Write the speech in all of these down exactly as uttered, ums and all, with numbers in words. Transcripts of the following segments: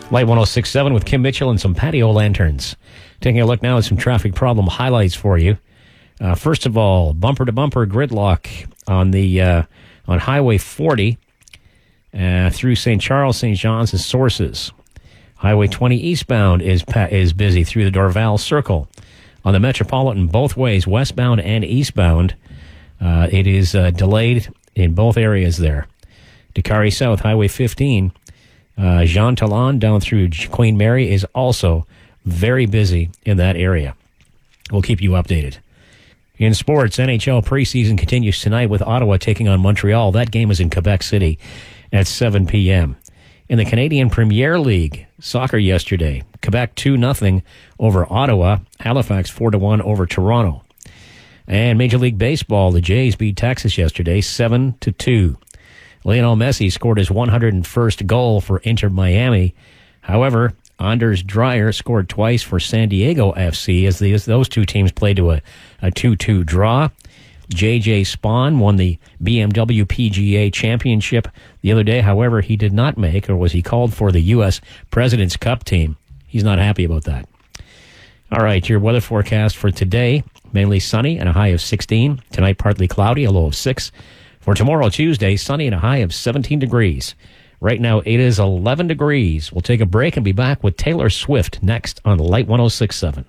Light one oh six point seven with Kim Mitchell and some patio lanterns. Taking a look now at some traffic problem highlights for you. Uh, first of all, bumper-to-bumper gridlock on the uh, on Highway forty uh, through Saint Charles, Saint John's, and Sources. Highway twenty eastbound is pa- is busy through the Dorval Circle. On the Metropolitan, both ways, westbound and eastbound, uh, it is uh, delayed in both areas there. Dakari South, Highway fifteen, uh, Jean Talon down through Queen Mary is also very busy in that area. We'll keep you updated. In sports, N H L preseason continues tonight with Ottawa taking on Montreal. That game is in Quebec City at seven p.m. In the Canadian Premier League, soccer yesterday, Quebec two nothing over Ottawa, Halifax four to one over Toronto. And Major League Baseball, the Jays beat Texas yesterday seven to two. Lionel Messi scored his one hundred first goal for Inter Miami. However, Anders Dreyer scored twice for San Diego F C as, the, as those two teams played to a, a two two draw. J J Spawn won the B M W P G A Championship the other day. However, he did not make, or was he called for, the U S President's Cup team. He's not happy about that. All right, your weather forecast for today, mainly sunny and a high of sixteen. Tonight, partly cloudy, a low of six. For tomorrow, Tuesday, sunny and a high of seventeen degrees. Right now, it is eleven degrees. We'll take a break and be back with Taylor Swift next on Light one oh six point seven.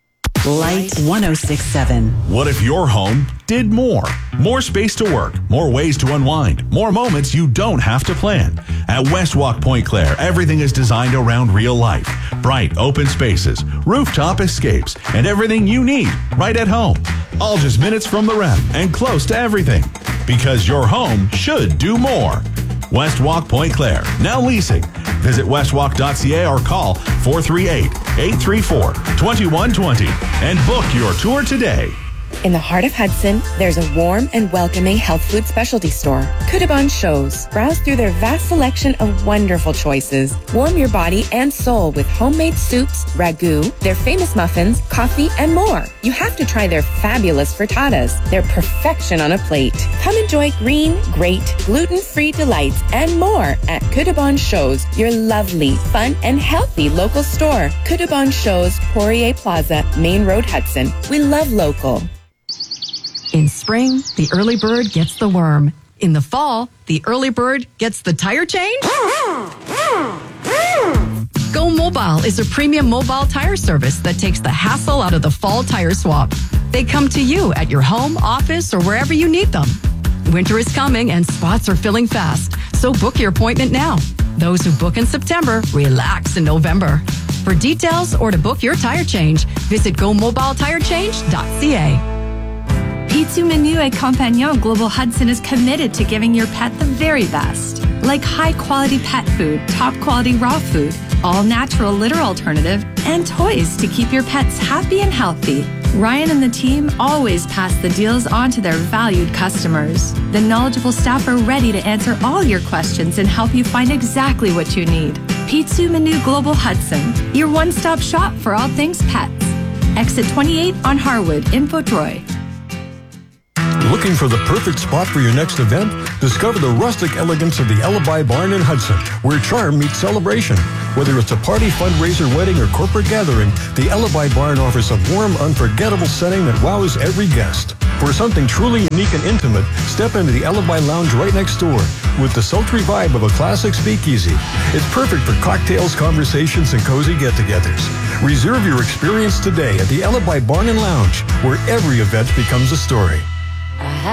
Light one oh six point seven. What if your home did more? More space to work, more ways to unwind, more moments you don't have to plan. At Westwalk Point Claire, everything is designed around real life. Bright, open spaces, rooftop escapes, and everything you need right at home. All just minutes from the rep and close to everything. Because your home should do more. Westwalk Point Claire, now leasing. Visit westwalk dot c a or call four three eight, eight three four, two one two zero and book your tour today. In the heart of Hudson, there's a warm and welcoming health food specialty store, Kudabon Shows. Browse through their vast selection of wonderful choices. Warm your body and soul with homemade soups, ragu, their famous muffins, coffee, and more. You have to try their fabulous frittatas. They're perfection on a plate. Come enjoy green, great, gluten-free delights and more at Kudabon Shows, your lovely, fun, and healthy local store. Kudabon Shows, Poirier Plaza, Main Road, Hudson. We love local. In spring, the early bird gets the worm. In the fall, the early bird gets the tire change. Go Mobile is a premium mobile tire service that takes the hassle out of the fall tire swap. They come to you at your home, office, or wherever you need them. Winter is coming and spots are filling fast, so book your appointment now. Those who book in September, relax in November. For details or to book your tire change, visit go mobile tire change dot c a. Pitsu Menu et Compagnon Global Hudson is committed to giving your pet the very best. Like high-quality pet food, top-quality raw food, all-natural litter alternative, and toys to keep your pets happy and healthy. Ryan and the team always pass the deals on to their valued customers. The knowledgeable staff are ready to answer all your questions and help you find exactly what you need. Pitsu Menu Global Hudson, your one-stop shop for all things pets. Exit twenty-eight on Harwood in Vaudreuil. Looking for the perfect spot for your next event? Discover the rustic elegance of the Alibi Barn in Hudson, where charm meets celebration. Whether it's a party, fundraiser, wedding, or corporate gathering, the Alibi Barn offers a warm, unforgettable setting that wows every guest. For something truly unique and intimate, step into the Alibi Lounge right next door with the sultry vibe of a classic speakeasy. It's perfect for cocktails, conversations, and cozy get-togethers. Reserve your experience today at the Alibi Barn and Lounge, where every event becomes a story.